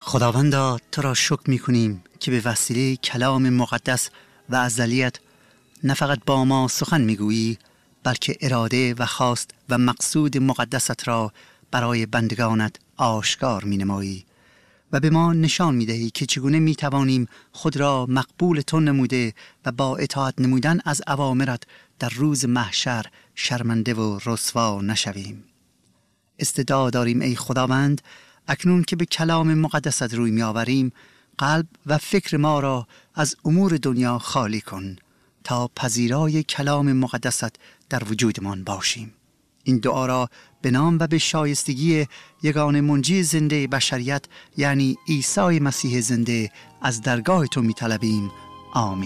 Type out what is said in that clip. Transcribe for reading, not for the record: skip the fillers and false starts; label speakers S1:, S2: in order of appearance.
S1: خداوندا تو را شکر می کنیم که به وسیله کلام مقدس و ازلیت نه فقط با ما سخن می گویی، بلکه اراده و خواست و مقصود مقدست را برای بندگانت آشکار می نمایی و به ما نشان می دهی که چگونه می توانیم خود را مقبول تو نموده و با اطاعت نمودن از اوامرت در روز محشر شرمنده و رسوا نشویم. استعداد داریم ای خداوند، اکنون که به کلام مقدست روی می آوریم، قلب و فکر ما را از امور دنیا خالی کن تا پذیرای کلام مقدست در وجودمان باشیم. این دعا را به نام و به شایستگی یگانه منجی زنده بشریت یعنی عیسی مسیح زنده از درگاه تو می طلبیم. آمین.